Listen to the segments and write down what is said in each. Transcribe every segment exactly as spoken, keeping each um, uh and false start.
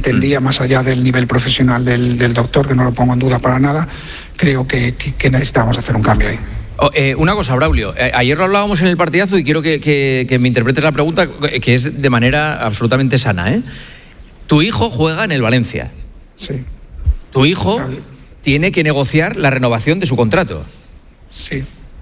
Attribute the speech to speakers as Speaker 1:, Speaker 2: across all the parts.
Speaker 1: entendía, más allá del nivel profesional del, del doctor, que no lo pongo en duda para nada, creo que, que, que necesitábamos hacer un cambio ahí.
Speaker 2: Oh, eh, una cosa, Braulio, eh, ayer lo hablábamos en el partidazo y quiero que, que, que me interpretes la pregunta, que es de manera absolutamente sana, ¿eh? Tu hijo juega en el Valencia.
Speaker 1: Sí.
Speaker 2: Tu hijo tiene que negociar la renovación de su contrato.
Speaker 1: Sí.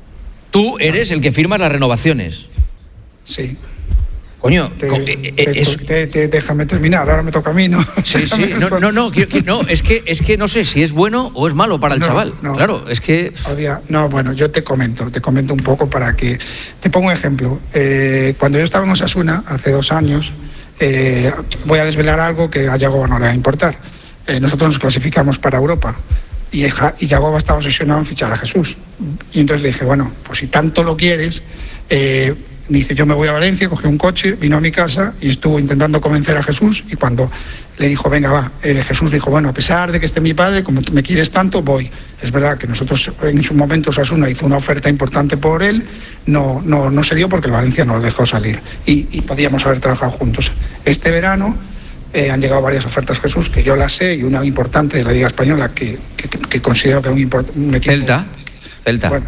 Speaker 2: Tú eres el que firmas las renovaciones.
Speaker 1: Sí.
Speaker 2: Coño,
Speaker 1: te,
Speaker 2: co-
Speaker 1: te,
Speaker 2: es...
Speaker 1: te, te, déjame terminar, ahora me toca a mí, ¿no?
Speaker 2: Sí, sí, no, no, no, que, que, no es, que, es que no sé si es bueno o es malo para el
Speaker 1: no,
Speaker 2: chaval.
Speaker 1: No,
Speaker 2: claro, es que...
Speaker 1: Había, no, bueno, yo te comento, te comento un poco para que... Te pongo un ejemplo. Eh, cuando yo estaba en Osasuna, hace dos años, eh, voy a desvelar algo que a Yagoba no le va a importar. Eh, nosotros nos clasificamos para Europa y, y Yagoba estaba obsesionado en fichar a Jesús. Y entonces le dije, bueno, pues si tanto lo quieres... Eh, me dice, yo me voy a Valencia, cogí un coche, vino a mi casa y estuvo intentando convencer a Jesús, y cuando le dijo, venga, va, eh, Jesús dijo, bueno, a pesar de que esté mi padre, como me quieres tanto, voy. Es verdad que nosotros en su momento Osasuna hizo una oferta importante por él, no, no, no se dio porque el Valencia no lo dejó salir y, y podíamos haber trabajado juntos. Este verano eh, han llegado varias ofertas, Jesús, que yo las sé, y una importante de la Liga Española que, que, que considero que es un, import, un equipo...
Speaker 2: Celta, Celta.
Speaker 1: Bueno,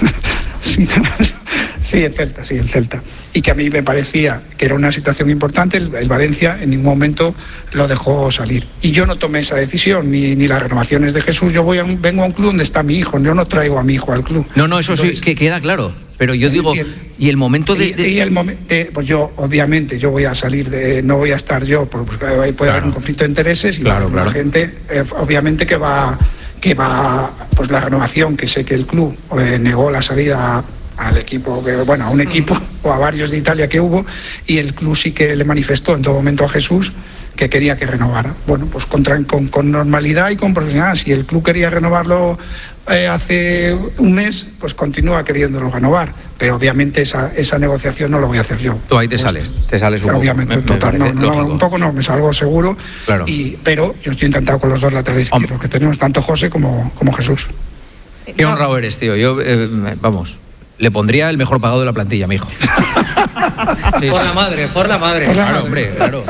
Speaker 1: sí, sí, el Celta, sí, el Celta. Y que a mí me parecía que era una situación importante, el, el Valencia en ningún momento lo dejó salir. Y yo no tomé esa decisión, ni, ni las renovaciones de Jesús. Yo voy a un, vengo a un club donde está mi hijo, yo no traigo a mi hijo al club.
Speaker 2: No, no, eso
Speaker 1: Entonces,
Speaker 2: sí que queda claro. Pero yo digo,
Speaker 1: y el,
Speaker 2: y el momento de... de...
Speaker 1: Y, y el momento, pues yo, obviamente, yo voy a salir de, no voy a estar yo, porque puede
Speaker 2: claro.
Speaker 1: haber un conflicto de intereses, y
Speaker 2: claro,
Speaker 1: la,
Speaker 2: claro.
Speaker 1: la gente, eh, obviamente que va, que va, pues la renovación, que sé que el club eh, negó la salida a, al equipo, que, bueno, a un equipo o a varios de Italia que hubo, y el club sí que le manifestó en todo momento a Jesús que quería que renovara. Bueno, pues con, con, con normalidad y con profesionalidad. Si el club quería renovarlo eh, hace un mes, pues continúa queriéndolo renovar. Pero obviamente esa, esa negociación no lo voy a hacer yo.
Speaker 2: Tú ahí te
Speaker 1: pues,
Speaker 2: sales, te sales un poco.
Speaker 1: Obviamente,
Speaker 2: me,
Speaker 1: total,
Speaker 2: me
Speaker 1: no, no, un poco no, me salgo seguro.
Speaker 2: Claro.
Speaker 1: Y, pero yo estoy encantado con los dos laterales izquierdos que tenemos, tanto José como, como Jesús.
Speaker 2: Qué honrado eres, tío. Yo, eh, vamos, le pondría el mejor pagado de la plantilla a mi hijo.
Speaker 3: Sí, por sí. la madre, por la madre.
Speaker 1: Por la
Speaker 2: claro,
Speaker 1: madre.
Speaker 2: hombre, claro.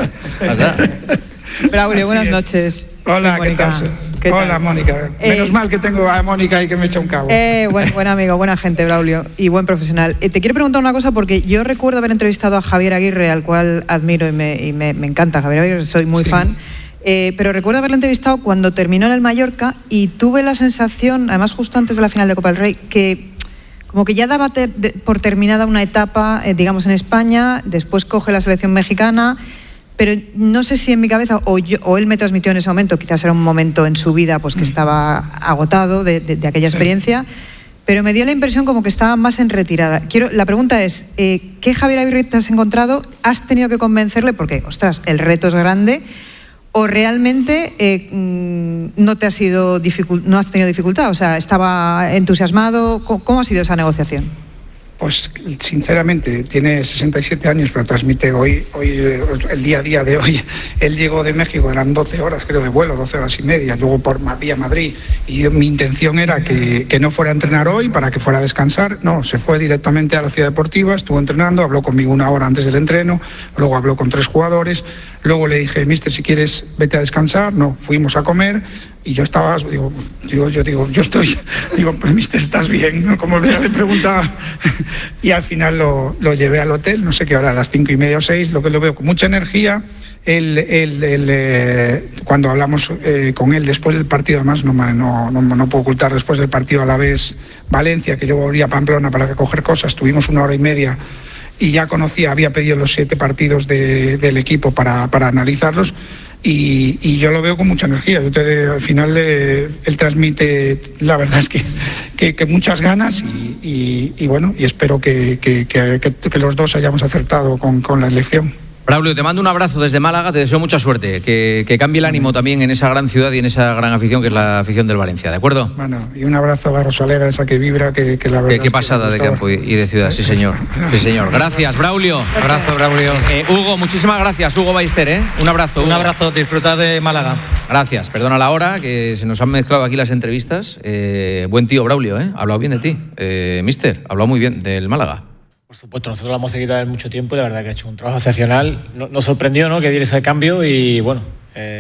Speaker 4: Braulio, buenas
Speaker 1: es.
Speaker 4: noches.
Speaker 1: Hola,
Speaker 4: Soy
Speaker 1: ¿qué tal?
Speaker 4: ¿Qué
Speaker 1: Hola,
Speaker 4: tal?
Speaker 1: Mónica.
Speaker 4: Eh,
Speaker 1: Menos mal que tengo a Mónica ahí que me echa un cabo.
Speaker 4: Eh, buen, buen amigo, buena gente, Braulio, y buen profesional. Eh, te quiero preguntar una cosa, porque yo recuerdo haber entrevistado a Javier Aguirre, al cual admiro y me, y me, me encanta Javier Aguirre, soy muy sí. fan. Eh, pero recuerdo haberle entrevistado cuando terminó en el Mallorca y tuve la sensación, además justo antes de la final de Copa del Rey, que como que ya daba te, de, por terminada una etapa, eh, digamos, en España, después coge la selección mexicana, pero no sé si en mi cabeza, o, yo, o él me transmitió en ese momento, quizás era un momento en su vida pues que estaba agotado de, de, de aquella experiencia, sí. pero me dio la impresión como que estaba más en retirada. Quiero, la pregunta es, eh, ¿qué Javier Aguirre te has encontrado? ¿Has tenido que convencerle? Porque, ostras, el reto es grande. ¿O realmente eh, no te ha sido dificult- no has tenido dificultad? O sea, ¿estaba entusiasmado? ¿Cómo, cómo ha sido esa negociación?
Speaker 1: Pues sinceramente, tiene sesenta y siete años, pero transmite hoy, hoy el día a día de hoy. Él llegó de México, eran doce horas, creo, de vuelo, doce horas y media, luego por vía Madrid. Y mi intención era que, que no fuera a entrenar hoy para que fuera a descansar. No, se fue directamente a la Ciudad Deportiva, estuvo entrenando, habló conmigo una hora antes del entreno, luego habló con tres jugadores, luego le dije, mister, si quieres, vete a descansar. No, fuimos a comer. Y yo estaba, digo, digo, yo digo, yo estoy, digo, pues mister, ¿estás bien? ¿No? Como le preguntaba. Y al final lo, lo llevé al hotel, no sé qué hora, a las cinco y media o seis, lo que lo veo con mucha energía. Él, él, él eh, cuando hablamos eh, con él después del partido, además no, no, no, no puedo ocultar, después del partido a la vez Valencia, que yo volví a Pamplona para recoger cosas, tuvimos una hora y media y ya conocía, había pedido los siete partidos de, del equipo para, para analizarlos. Y, y yo lo veo con mucha energía. Yo te, al final eh, él transmite, la verdad es que, que, que muchas ganas y, y, y bueno, y espero que, que, que, que los dos hayamos acertado con, con la elección.
Speaker 2: Braulio, te mando un abrazo desde Málaga, te deseo mucha suerte, que, que cambie el ánimo también en esa gran ciudad y en esa gran afición que es la afición del Valencia, ¿de acuerdo?
Speaker 1: Bueno, y un abrazo a la Rosaleda, esa que vibra, que, que la verdad.
Speaker 2: Qué, qué pasada es que de campo y, y de ciudad, sí señor, sí señor. Gracias, Braulio.
Speaker 3: Abrazo, Braulio.
Speaker 2: Eh, Hugo, muchísimas gracias, Hugo Ballester, ¿eh? Un abrazo. Hugo.
Speaker 3: Un abrazo, disfruta de Málaga.
Speaker 2: Gracias, perdona la hora, que se nos han mezclado aquí las entrevistas. Eh, buen tío, Braulio, ¿eh? Ha hablado bien de ti. Eh, mister, ha hablado muy bien del Málaga.
Speaker 5: Por supuesto, nosotros lo hemos seguido hace mucho tiempo y la verdad que ha hecho un trabajo excepcional. Nos sorprendió, ¿no?, que diera ese cambio y bueno... Eh...